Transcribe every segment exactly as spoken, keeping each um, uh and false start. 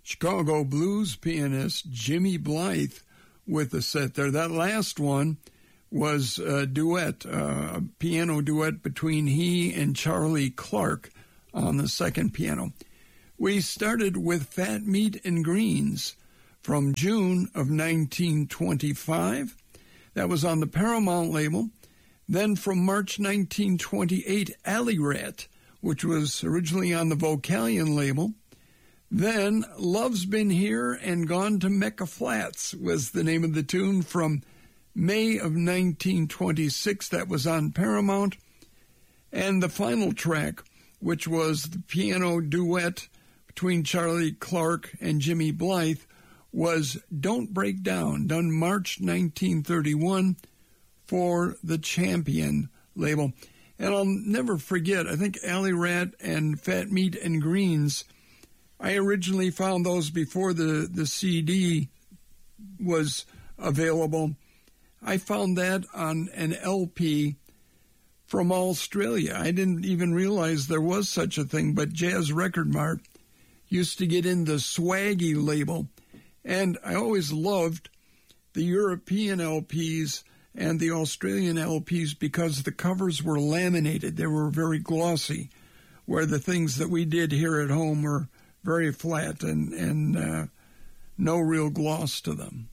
Chicago blues pianist Jimmy Blythe with the set there. That last one was a duet, uh, a piano duet between he and Charlie Clark on the second piano. We started with Fat Meat and Greens from June of nineteen twenty-five. That was on the Paramount label. Then from March nineteen twenty-eight, Alley Rat, which was originally on the Vocalion label. Then Love's Been Here and Gone to Mecca Flats was the name of the tune from May of nineteen twenty-six. That was on Paramount. And the final track, which was the piano duet between Charlie Clark and Jimmy Blythe, was Don't Break Down, done March nineteen thirty-one for the Champion label. And I'll never forget, I think Alley Rat and Fat Meat and Greens, I originally found those before the, the C D was available. I found that on an L P from Australia. I didn't even realize there was such a thing, but Jazz Record Mart used to get in the Swaggy label. And I always loved the European L Ps and the Australian L Ps because the covers were laminated. They were very glossy, where the things that we did here at home were very flat and, and uh, no real gloss to them.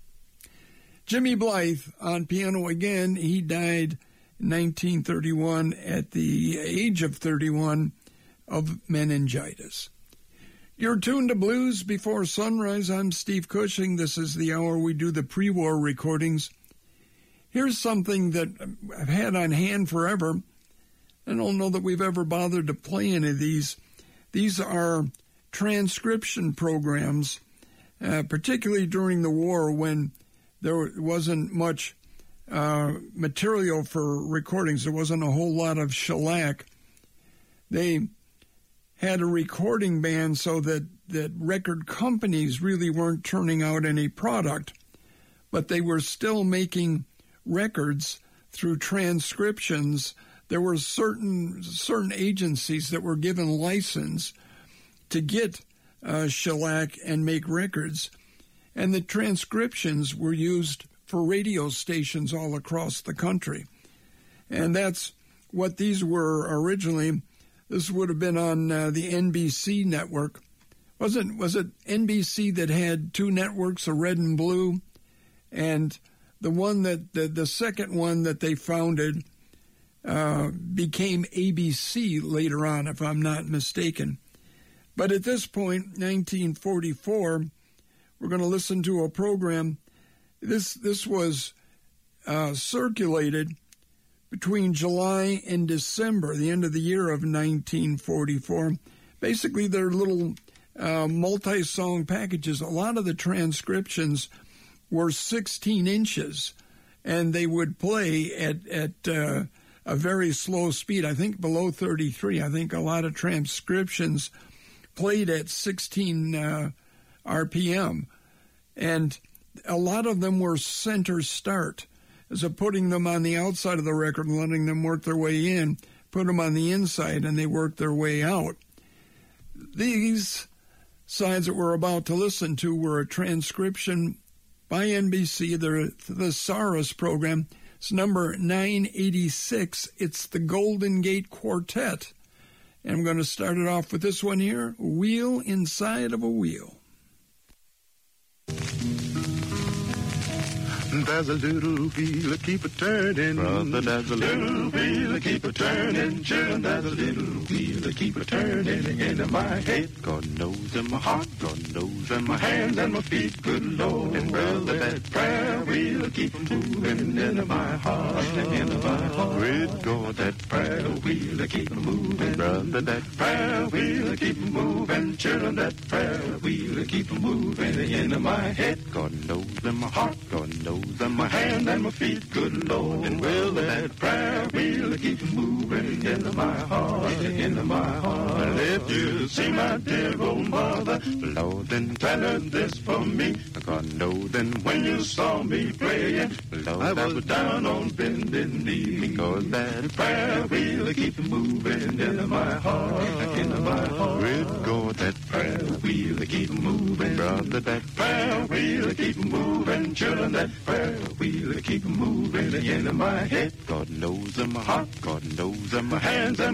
Jimmy Blythe on piano again. He died in nineteen thirty-one at the age of thirty-one of meningitis. You're tuned to Blues Before Sunrise. I'm Steve Cushing. This is the hour we do the pre-war recordings. Here's something that I've had on hand forever. I don't know that we've ever bothered to play any of these. These are transcription programs, uh, particularly during the war when there wasn't much uh, material for recordings. There wasn't a whole lot of shellac. They had a recording ban so that, that record companies really weren't turning out any product, but they were still making records through transcriptions. There were certain certain agencies that were given license to get uh, shellac and make records, and the transcriptions were used for radio stations all across the country. And that's what these were originally. This would have been on uh, the N B C network. Wasn't was it N B C that had two networks, a red and blue, and the one that the, the second one that they founded uh, became A B C later on, if I'm not mistaken. But at this point, nineteen forty-four, we're going to listen to a program. This this was uh, circulated between July and December, the end of the year of nineteen forty-four. Basically, they're little uh, multi-song packages. A lot of the transcriptions were sixteen inches, and they would play at, at uh, a very slow speed, I think below thirty-three. I think a lot of transcriptions played at sixteen uh, R P M, and a lot of them were center start, as of putting them on the outside of the record and letting them work their way in, put them on the inside, and they worked their way out. These sides that we're about to listen to were a transcription by N B C, the, the Saras program. It's number nine eighty-six. It's the Golden Gate Quartet. And I'm going to start it off with this one here, Wheel Inside of a Wheel. There's a little wheel, keep it turning. Brother, there's a little wheel, keep it turning. Children, there's a little wheel, keep it turning. In my head, God knows, in my heart, God knows, in my hands and my feet, good Lord. And brother, that prayer wheel, keep moving in my heart, in my heart. Great God, that prayer wheel, keep moving. Brother, that prayer wheel, keep moving. Children, that prayer wheel, keep moving in my head. God knows, in my heart, God knows. And my hand and my feet, good Lord. And will that prayer wheel keep moving into my heart, into my heart. And if you see my dear old mother, Lord, then tell her this for me. God knows then when you saw me praying, Lord, I was down on bending knee. Because that prayer wheel keep moving into my heart, into my heart. With God, that prayer wheel to keep 'em moving. Brother, that prayer wheel to keep 'em moving. Children, that prayer wheel to keep 'em moving. In my head, God knows in my heart, God knows in my hands and